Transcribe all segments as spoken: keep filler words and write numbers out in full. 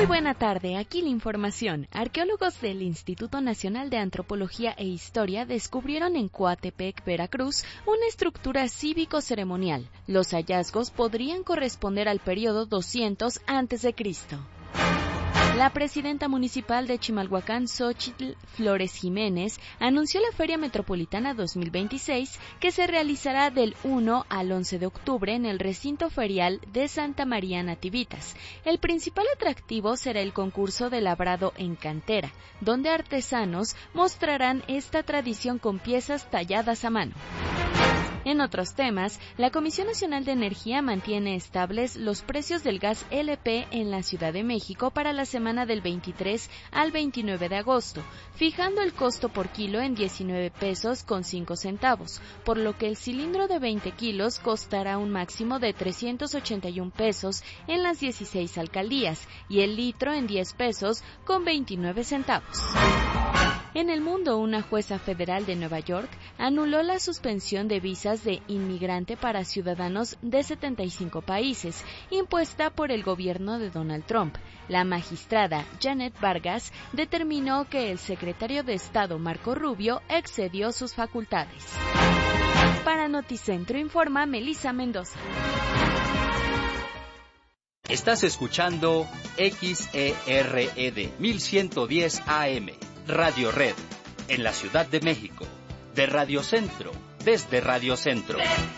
Muy buena tarde, aquí la información. Arqueólogos del Instituto Nacional de Antropología e Historia descubrieron en Coatepec, Veracruz, una estructura cívico-ceremonial. Los hallazgos podrían corresponder al periodo doscientos antes de Cristo. La presidenta municipal de Chimalhuacán, Xóchitl Flores Jiménez, anunció la Feria Metropolitana dos mil veintiséis, que se realizará del uno al once de octubre en el recinto ferial de Santa María Nativitas. El principal atractivo será el concurso de labrado en cantera, donde artesanos mostrarán esta tradición con piezas talladas a mano. En otros temas, la Comisión Nacional de Energía mantiene estables los precios del gas L P en la Ciudad de México para la semana del veintitrés al veintinueve de agosto, fijando el costo por kilo en diecinueve pesos con cinco centavos, por lo que el cilindro de veinte kilos costará un máximo de trescientos ochenta y un pesos en las dieciséis alcaldías y el litro en diez pesos con veintinueve centavos. En el mundo, una jueza federal de Nueva York anuló la suspensión de visas de inmigrante para ciudadanos de setenta y cinco países, impuesta por el gobierno de Donald Trump. La magistrada Janet Vargas determinó que el secretario de Estado Marco Rubio excedió sus facultades. Para Noticentro informa Melissa Mendoza. Estás escuchando X E R E D mil ciento diez A M. Radio Red, en la Ciudad de México, de Radio Centro, desde Radio Centro.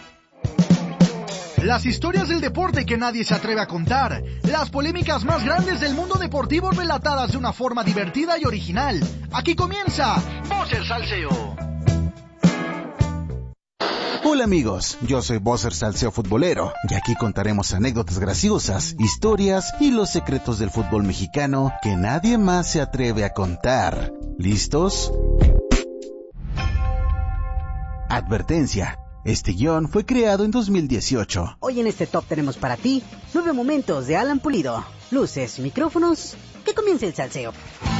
Las historias del deporte que nadie se atreve a contar, las polémicas más grandes del mundo deportivo relatadas de una forma divertida y original. Aquí comienza Buzzer Salseo. Hola amigos, yo soy Buzzer Salseo Futbolero y aquí contaremos anécdotas graciosas, historias y los secretos del fútbol mexicano que nadie más se atreve a contar. ¿Listos? Advertencia. Este guión fue creado en dos mil dieciocho. Hoy en este top tenemos para ti nueve momentos de Alan Pulido. Luces, micrófonos, que comience el salseo.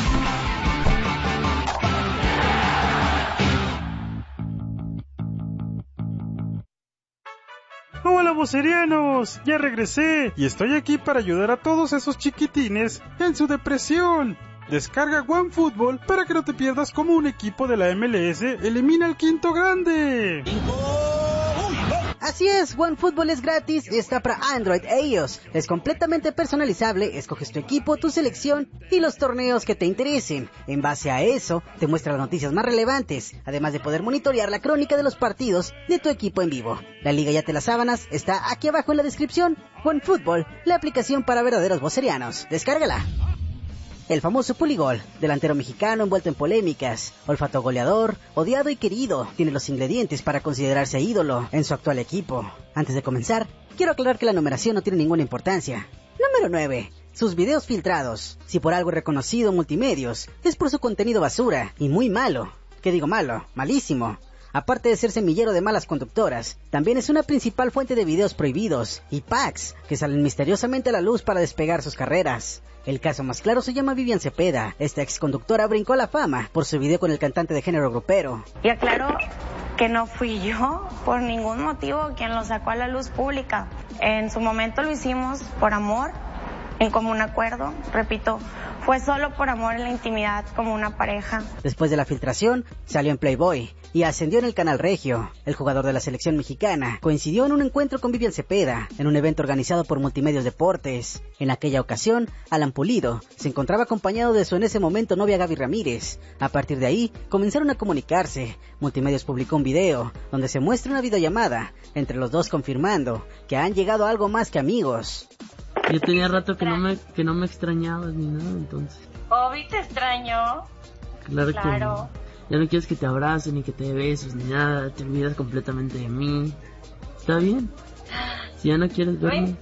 Hola vocerianos, ya regresé y estoy aquí para ayudar a todos esos chiquitines en su depresión. Descarga OneFootball para que no te pierdas cómo un equipo de la M L S elimina al quinto grande. Así es, OneFootball es gratis y está para Android e iOS. Es completamente personalizable, escoges tu equipo, tu selección y los torneos que te interesen. En base a eso, te muestra las noticias más relevantes, además de poder monitorear la crónica de los partidos de tu equipo en vivo. La liga Ya te las sábanas está aquí abajo en la descripción. OneFootball, la aplicación para verdaderos vocerianos. Descárgala. El famoso Puligol, delantero mexicano envuelto en polémicas, olfato goleador, odiado y querido, tiene los ingredientes para considerarse ídolo en su actual equipo. Antes de comenzar, quiero aclarar que la numeración no tiene ninguna importancia. Número nueve. Sus videos filtrados. Si por algo es reconocido Multimedios, es por su contenido basura y muy malo. ¿Qué digo malo? Malísimo. Aparte de ser semillero de malas conductoras, también es una principal fuente de videos prohibidos y packs que salen misteriosamente a la luz para despegar sus carreras. El caso más claro se llama Vivian Cepeda. Esta exconductora brincó a la fama por su video con el cantante de género grupero. Y aclaro que no fui yo por ningún motivo quien lo sacó a la luz pública. En su momento lo hicimos por amor, en común acuerdo, repito, fue solo por amor en la intimidad como una pareja. Después de la filtración, salió en Playboy y ascendió en el canal Regio. El jugador de la selección mexicana coincidió en un encuentro con Vivian Cepeda, en un evento organizado por Multimedios Deportes. En aquella ocasión, Alan Pulido se encontraba acompañado de su en ese momento novia Gaby Ramírez. A partir de ahí, comenzaron a comunicarse. Multimedios publicó un video, donde se muestra una videollamada, entre los dos confirmando que han llegado a algo más que amigos. Yo tenía rato que no me que no me extrañabas ni nada, entonces. Obi, ¿te extraño? Claro, claro. que no. Ya no quieres que te abracen ni que te beses ni nada, te olvidas completamente de mí. ¿Está bien? Si ya no quieres verme.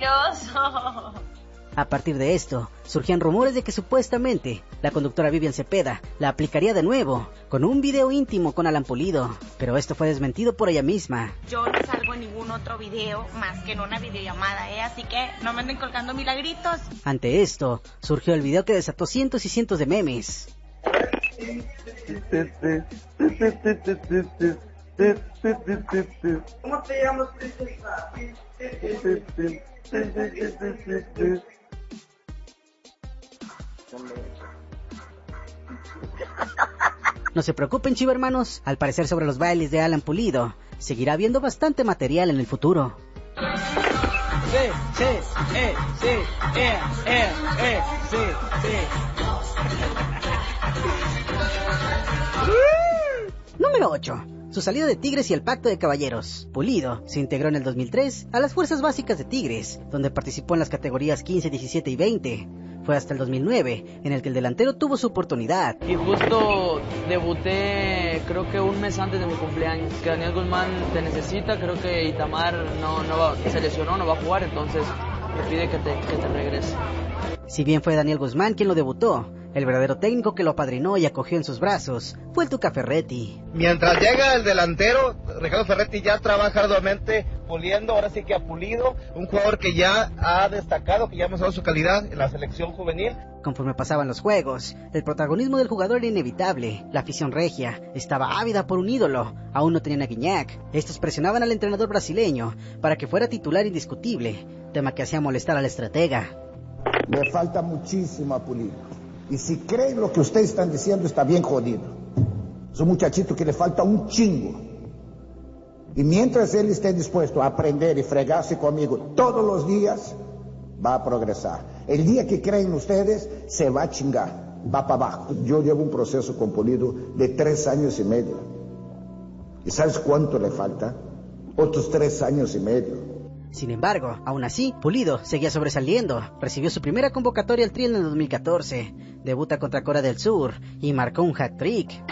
Mentiroso. A partir de esto, surgían rumores de que supuestamente la conductora Vivian Cepeda la aplicaría de nuevo, con un video íntimo con Alan Pulido, pero esto fue desmentido por ella misma. Yo no salgo en ningún otro video más que en una videollamada, ¿eh? Así que no me anden colgando milagritos. Ante esto, surgió el video que desató cientos y cientos de memes. ¿Cómo te llamas, princesa? No se preocupen, chivermanos, al parecer sobre los bailes de Alan Pulido, seguirá habiendo bastante material en el futuro. Sí, sí, eh, sí, eh, eh, eh, sí, sí. Número ocho. Su salida de Tigres y el Pacto de Caballeros. Pulido se integró en el dos mil tres a las Fuerzas Básicas de Tigres, donde participó en las categorías quince, diecisiete y veinte. Fue hasta el dos mil nueve en el que el delantero tuvo su oportunidad. Y justo debuté, creo que un mes antes de mi cumpleaños. Que Daniel Guzmán te necesita, creo que Itamar no, no va, se lesionó, no va a jugar, entonces me pide que te, que te regrese. Si bien fue Daniel Guzmán quien lo debutó, el verdadero técnico que lo apadrinó y acogió en sus brazos fue el Tuca Ferretti. Mientras llega el delantero, Ricardo Ferretti ya trabaja arduamente puliendo, ahora sí que ha pulido, un jugador que ya ha destacado, que ya ha mostrado su calidad en la selección juvenil. Conforme pasaban los juegos, el protagonismo del jugador era inevitable. La afición regia estaba ávida por un ídolo, aún no tenían a Guiñac. Estos presionaban al entrenador brasileño para que fuera titular indiscutible, tema que hacía molestar al estratega. Le falta muchísimo a Pulido. Y si creen lo que ustedes están diciendo, está bien jodido. Es un muchachito que le falta un chingo. Y mientras él esté dispuesto a aprender y fregarse conmigo todos los días, va a progresar. El día que creen ustedes, se va a chingar, va para abajo. Yo llevo un proceso con Pulido de tres años y medio. ¿Y sabes cuánto le falta? Otros tres años y medio. Sin embargo, aún así, Pulido seguía sobresaliendo. Recibió su primera convocatoria al Tri en el dos mil catorce. Debuta contra Corea del Sur y marcó un hat-trick.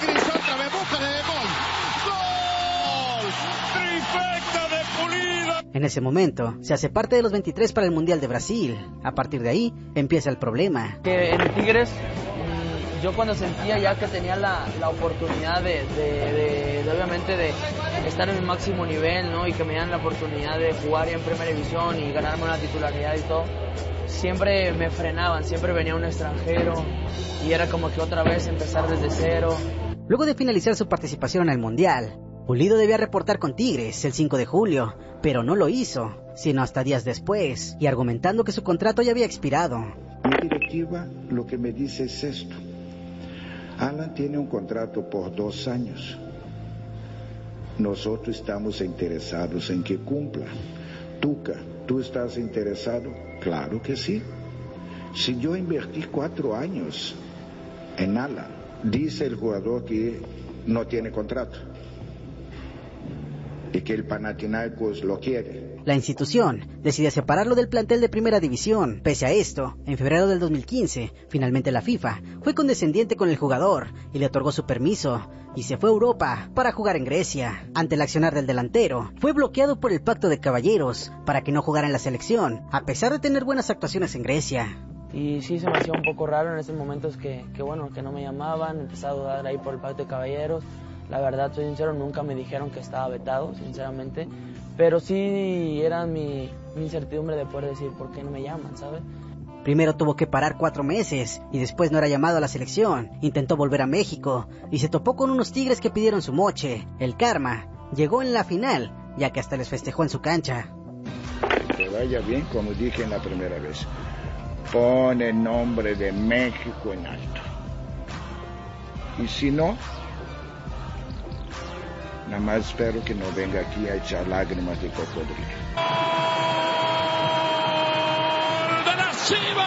En ese momento, se hace parte de los veintitrés para el Mundial de Brasil. A partir de ahí, empieza el problema. Que en Tigres, yo cuando sentía ya que tenía la, la oportunidad de, de, de, de, obviamente, de estar en el máximo nivel, ¿no? Y que me dieran la oportunidad de jugar ya en primera división y ganarme una titularidad y todo, siempre me frenaban, siempre venía un extranjero y era como que otra vez empezar desde cero. Luego de finalizar su participación en el Mundial, Pulido debía reportar con Tigres el cinco de julio, pero no lo hizo, sino hasta días después, y argumentando que su contrato ya había expirado. Mi directiva lo que me dice es esto. Alan tiene un contrato por dos años. Nosotros estamos interesados en que cumpla. Tuca, ¿tú estás interesado? Claro que sí. Si yo invertí cuatro años en Alan, dice el jugador que no tiene contrato y que el Panathinaikos lo quiere. La institución decide separarlo del plantel de primera división. Pese a esto, en febrero del dos mil quince, finalmente la FIFA fue condescendiente con el jugador y le otorgó su permiso, y se fue a Europa para jugar en Grecia. Ante el accionar del delantero, fue bloqueado por el Pacto de Caballeros para que no jugara en la selección, a pesar de tener buenas actuaciones en Grecia. Y sí, se me hacía un poco raro en esos momentos que, que bueno, que no me llamaban, empecé a dudar ahí por el Pacto de Caballeros. La verdad, soy sincero, nunca me dijeron que estaba vetado, sinceramente. Pero sí era mi, mi incertidumbre de poder decir por qué no me llaman, ¿sabes? Primero tuvo que parar cuatro meses y después no era llamado a la selección. Intentó volver a México y se topó con unos Tigres que pidieron su moche. El karma llegó en la final, ya que hasta les festejó en su cancha. Que vaya bien, como dije en la primera vez. Pon el nombre de México en alto. Y si no, nada más espero que no venga aquí a echar lágrimas de cocodrilo. ¡Gol de las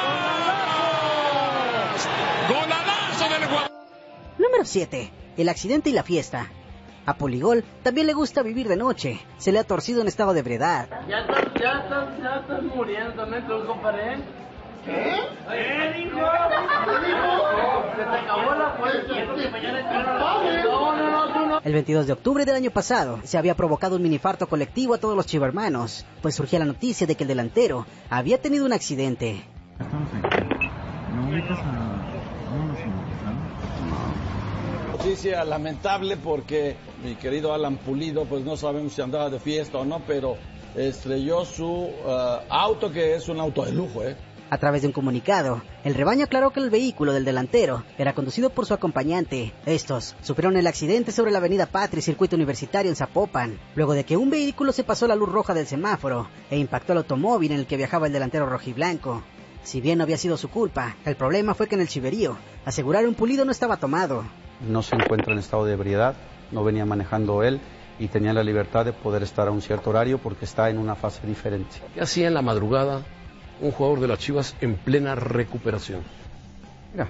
Chivas! ¡Golazo del Guadalajara! Número siete. El accidente y la fiesta. A Puligol también le gusta vivir de noche. Se le ha torcido en estado de ebriedad. Ya estás, ya estás, ya estás muriendo también, tú, compadre. ¿Qué? ¿Qué dijo? Se te acabó la fuerza. No, no, no, tú no. El veintidós de octubre del año pasado se había provocado un minifarto colectivo a todos los chivermanos, pues surgía la noticia de que el delantero había tenido un accidente. Estamos aquí. ¿No ubicas a uno de Noticia lamentable porque mi querido Alan Pulido, pues no sabemos si andaba de fiesta o no, pero estrelló su uh, auto, que es un auto de lujo, ¿eh? A través de un comunicado, el rebaño aclaró que el vehículo del delantero era conducido por su acompañante. Estos sufrieron el accidente sobre la avenida Patria y Circuito Universitario en Zapopan, luego de que un vehículo se pasó la luz roja del semáforo e impactó el automóvil en el que viajaba el delantero rojiblanco. Si bien no había sido su culpa, el problema fue que en el chiverío aseguraron Pulido no estaba tomado. No se encuentra en estado de ebriedad, no venía manejando él y tenía la libertad de poder estar a un cierto horario porque está en una fase diferente. ¿Qué hacía en la madrugada un jugador de las Chivas en plena recuperación? Mira,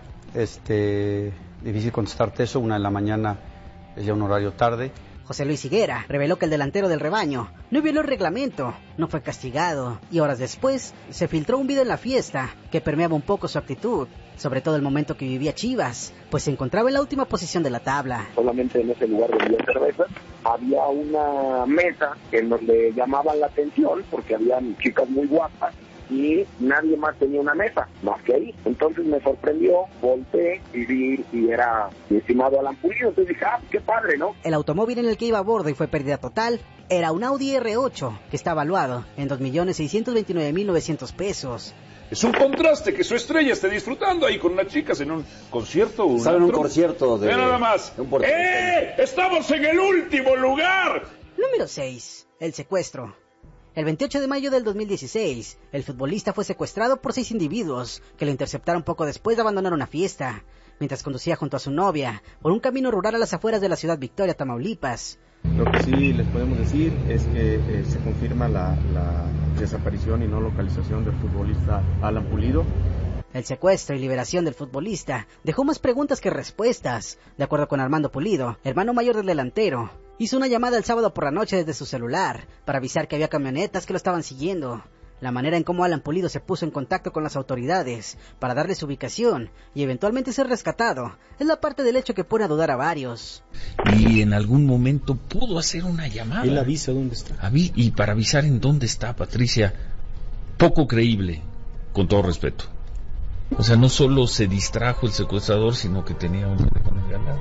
este, difícil contestarte eso, una de la mañana es ya un horario tarde. José Luis Higuera reveló que el delantero del rebaño no violó el reglamento, no fue castigado y horas después se filtró un video en la fiesta que permeaba un poco su actitud, sobre todo el momento que vivía Chivas, pues se encontraba en la última posición de la tabla. Solamente en ese lugar vendían cerveza, había una mesa en donde llamaban la atención porque habían chicas muy guapas y nadie más tenía una mesa, más que ahí. Entonces me sorprendió, volteé y vi y era mi estimado Alan Pulido. Entonces dije, ah, qué padre, ¿no? El automóvil en el que iba a bordo y fue pérdida total era un Audi R ocho, que está valuado en dos millones seiscientos veintinueve mil novecientos pesos. Es un contraste que su estrella esté disfrutando ahí con unas chicas en un concierto. Un ¿Saben un concierto de...? Ve nada más. Un ¡Eh! ¡Estamos en el último lugar! Número seis. El secuestro. El veintiocho de mayo del dos mil dieciséis, el futbolista fue secuestrado por seis individuos que lo interceptaron poco después de abandonar una fiesta, mientras conducía junto a su novia por un camino rural a las afueras de la ciudad Victoria, Tamaulipas. Lo que sí les podemos decir es que eh, se confirma la, la desaparición y no localización del futbolista Alan Pulido. El secuestro y liberación del futbolista dejó más preguntas que respuestas. De acuerdo con Armando Pulido, hermano mayor del delantero, hizo una llamada el sábado por la noche desde su celular para avisar que había camionetas que lo estaban siguiendo. La manera en cómo Alan Pulido se puso en contacto con las autoridades para darle su ubicación y eventualmente ser rescatado es la parte del hecho que pone a dudar a varios. Y en algún momento pudo hacer una llamada. Él avisa dónde está. Avi- y para avisar en dónde está, Patricia, poco creíble, con todo respeto. O sea, no solo se distrajo el secuestrador, sino que tenía un teléfono enganado.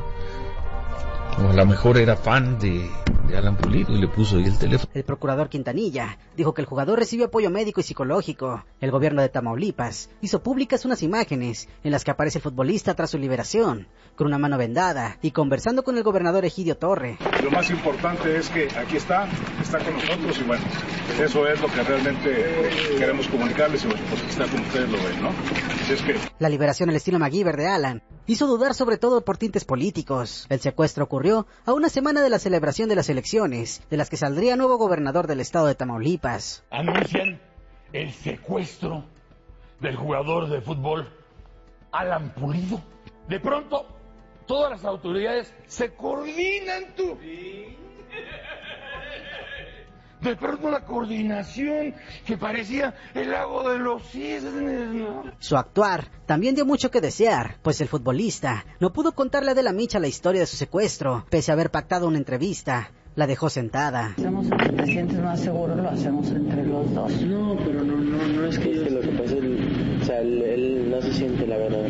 O a lo mejor era fan de, de Alan Pulido y le puso ahí el teléfono. El procurador Quintanilla dijo que el jugador recibió apoyo médico y psicológico. El gobierno de Tamaulipas hizo públicas unas imágenes en las que aparece el futbolista tras su liberación, con una mano vendada y conversando con el gobernador Egidio Torre. Lo más importante es que aquí está, está con nosotros y bueno, eso es lo que realmente queremos comunicarles y pues aquí está como ustedes lo ven, ¿no? Así es que... La liberación al estilo MacGyver de Alan hizo dudar sobre todo por tintes políticos. El secuestro ocurrió a una semana de la celebración de las elecciones, de las que saldría nuevo gobernador del estado de Tamaulipas. Anuncian el secuestro del jugador de fútbol Alan Pulido. De pronto, todas las autoridades se coordinan, tú. De pronto la coordinación que parecía el lago de los cisnes, ¿no? Su actuar también dio mucho que desear, pues el futbolista no pudo contarle a De la Micha la historia de su secuestro, pese a haber pactado una entrevista. La dejó sentada. Hacemos que te sientes más seguro, lo hacemos entre los dos. No, pero no, no, no es que... Es que lo que pasa es, el, o sea, él, él no se siente la verdad.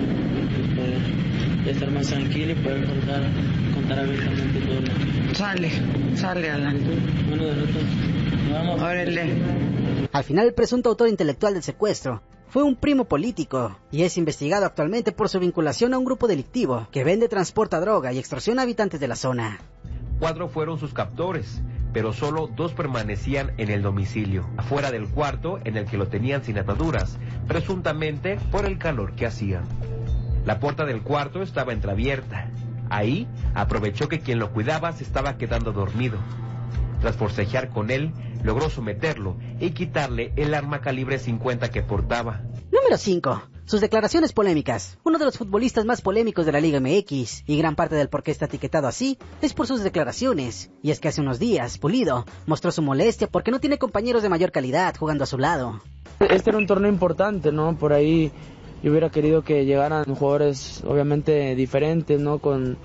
Puede estar más tranquilo y poder contar, contar abiertamente todo. Lo... Sale, sale adelante. Bueno, de rato. Vamos. Órale. Al final, el presunto autor intelectual del secuestro fue un primo político y es investigado actualmente por su vinculación a un grupo delictivo que vende, transporta droga y extorsiona a habitantes de la zona. Cuatro fueron sus captores, pero solo dos permanecían en el domicilio, afuera del cuarto en el que lo tenían sin ataduras, presuntamente por el calor que hacía. La puerta del cuarto estaba entreabierta. Ahí aprovechó que quien lo cuidaba se estaba quedando dormido. Tras forcejear con él, logró someterlo y quitarle el arma calibre cincuenta que portaba. Número cinco. Sus declaraciones polémicas. Uno de los futbolistas más polémicos de la Liga M X, y gran parte del por qué está etiquetado así, es por sus declaraciones. Y es que hace unos días, Pulido mostró su molestia porque no tiene compañeros de mayor calidad jugando a su lado. Este era un torneo importante, ¿no? Por ahí yo hubiera querido que llegaran jugadores obviamente diferentes, ¿no? Con,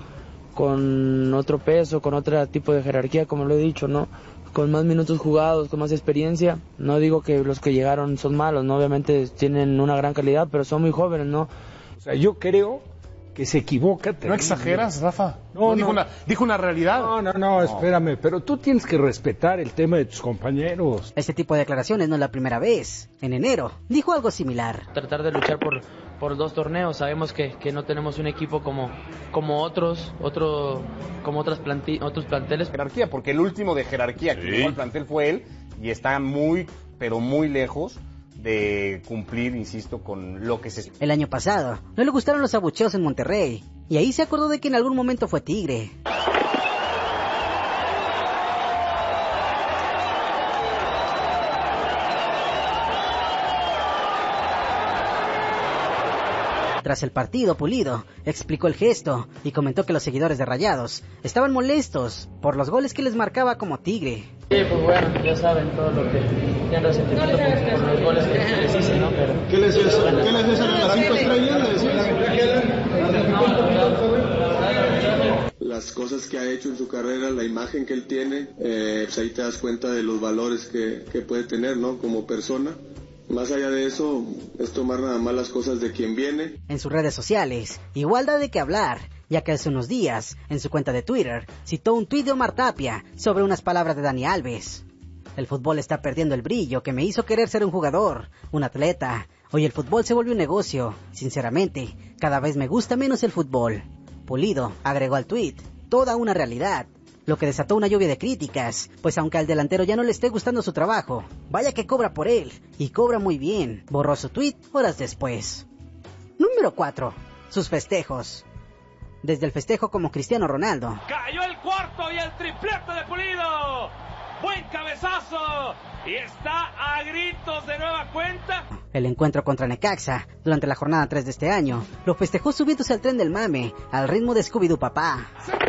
con otro peso, con otro tipo de jerarquía, como lo he dicho, ¿no? Con más minutos jugados, con más experiencia. No digo que los que llegaron son malos, ¿no? Obviamente tienen una gran calidad, pero son muy jóvenes, ¿no? O sea, yo creo que se equivoca. ¿No exageras, Rafa? No, no. Dijo, una, dijo una realidad. No, no, no, espérame, pero tú tienes que respetar el tema de tus compañeros. Este tipo de declaraciones no es la primera vez. En enero dijo algo similar. Tratar de luchar por, por dos torneos. Sabemos que, que no tenemos un equipo como, como otros, otro, como otras planti, otros planteles. Jerarquía, porque el último de jerarquía que sí. llegó al plantel fue él y está muy, pero muy lejos de cumplir, insisto, con lo que se... El año pasado no le gustaron los abucheos en Monterrey, y ahí se acordó de que en algún momento fue Tigre. Tras el partido, Pulido explicó el gesto y comentó que los seguidores de Rayados estaban molestos por los goles que les marcaba como Tigre. Sí, pues bueno, ya saben todo lo que tienen resentimiento por, por los goles que les hice, ¿no? Pero, ¿Qué les dices? ¿Qué les dices a las cinco estrellas? Las cosas que ha hecho en su carrera, la imagen que él tiene, eh, pues ahí te das cuenta de los valores que, que puede tener, ¿no? Como persona. Más allá de eso, es tomar nada más las cosas de quien viene. En sus redes sociales, igual da de qué hablar, ya que hace unos días, en su cuenta de Twitter, citó un tuit de Omar Tapia sobre unas palabras de Dani Alves. El fútbol está perdiendo el brillo que me hizo querer ser un jugador, un atleta. Hoy el fútbol se volvió un negocio. Sinceramente, cada vez me gusta menos el fútbol. Pulido agregó al tuit toda una realidad, lo que desató una lluvia de críticas, pues aunque al delantero ya no le esté gustando su trabajo, vaya que cobra por él, y cobra muy bien. Borró su tuit horas después. Número cuatro. Sus festejos. Desde el festejo como Cristiano Ronaldo. Cayó el cuarto y el triplete de Pulido. Buen cabezazo. Y está a gritos de nueva cuenta. El encuentro contra Necaxa, durante la jornada tres de este año, lo festejó subiéndose al tren del mame, al ritmo de Scooby-Doo Papá.